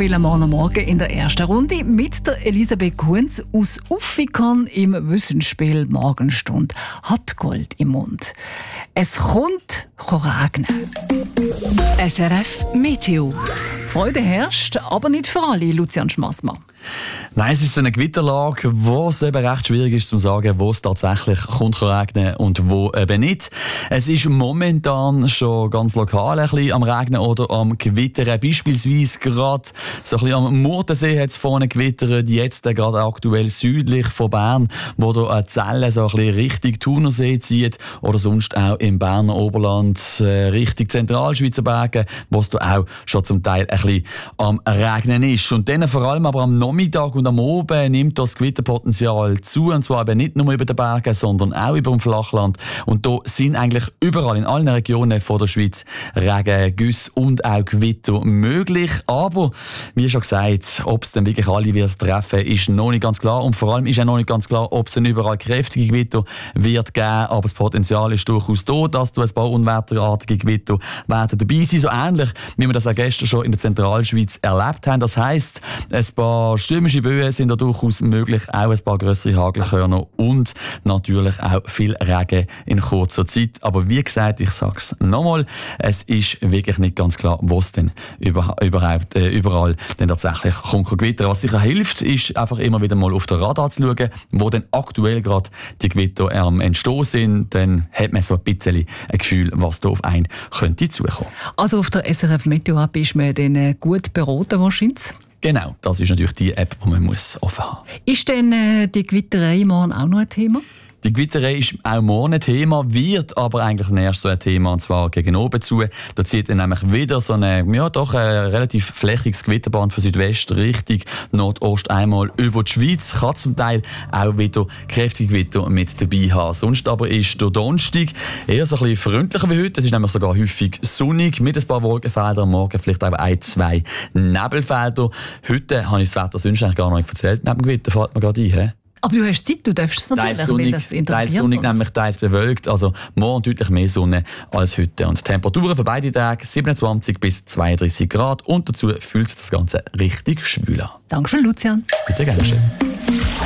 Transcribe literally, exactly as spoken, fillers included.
spielen morgen Morgen in der ersten Runde mit der Elisabeth Kunz aus Uffikon im Wissensspiel Morgenstunde. Hat Gold im Mund. Es kommt regnen. S R F Meteo. Freude herrscht, aber nicht für alle, Lucian Schmassmann. Nein, es ist so eine Gewitterlage, wo es eben recht schwierig ist zu sagen, wo es tatsächlich kommt regnen und wo eben nicht. Es ist momentan schon ganz lokal ein bisschen am Regnen oder am Gewittern. Beispielsweise gerade so ein bisschen am Murtensee hat es vorne gewittert, jetzt gerade aktuell südlich von Bern, wo da eine Zelle so ein bisschen Richtung Thunersee zieht oder sonst auch im Berner Oberland äh, Richtung Zentralschweizer Berge, wo es da auch schon zum Teil ein bisschen am Regnen ist. Und dann vor allem aber am Nachmittag und am Abend nimmt das Gewitterpotenzial zu, und zwar eben nicht nur über den Bergen, sondern auch über dem Flachland. Und da sind eigentlich überall in allen Regionen von der Schweiz Regen, Güsse und auch Gewitter möglich. Aber wie schon gesagt, ob es dann wirklich alle wird treffen, ist noch nicht ganz klar. Und vor allem ist auch noch nicht ganz klar, ob es dann überall kräftige Gewitter wird geben. Aber das Potenzial ist durchaus da, dass da ein paar unwetterartige Gewitter werden dabei sein. So ähnlich, wie wir das auch gestern schon in der Zentralschweiz erlebt haben. Das heisst, ein paar stürmische Böen sind da durchaus möglich, auch ein paar grössere Hagelkörner und natürlich auch viel Regen in kurzer Zeit. Aber wie gesagt, ich sage es nochmal, es ist wirklich nicht ganz klar, wo es denn über, überhaupt äh, überall denn tatsächlich kommt Gewitter. Was sicher hilft, ist einfach immer wieder mal auf den Radar zu schauen, wo denn aktuell gerade die Gewitter am Entstehen sind. Dann hat man so ein bisschen ein Gefühl, was da auf einen könnte zukommen. Also auf der S R F Meteo App ist man dann gut beraten wahrscheinlich? Genau, das ist natürlich die App, die man muss offen haben muss. Ist denn äh, die Gewitterei morgen auch noch ein Thema? Die Gewitterei ist auch morgen ein Thema, wird aber eigentlich erst so ein Thema, und zwar gegen oben zu. Da zieht dann nämlich wieder so eine, ja doch, ein relativ flächiges Gewitterband von Südwest Richtung Nordost einmal über die Schweiz. Kann zum Teil auch wieder kräftige Gewitter mit dabei haben. Sonst aber ist der Donnerstag eher so ein bisschen freundlicher wie heute. Es ist nämlich sogar häufig sonnig mit ein paar Wolkenfeldern. Morgen vielleicht auch ein, zwei Nebelfelder. Heute habe ich das Wetter sonst eigentlich gar noch nicht erzählt. Neben dem Gewitter fällt mir gerade ein. He? Aber du hast Zeit, du darfst es natürlich, teils sonnig, weil das interessiert teils sonnig, uns. nämlich teils bewölkt. Also morgen deutlich mehr Sonne als heute. Und die Temperaturen für beide Tage siebenundzwanzig bis zweiunddreißig Grad. Und dazu fühlt sich das Ganze richtig schwül an. Dankeschön, Lucian. Bitte gerne schön.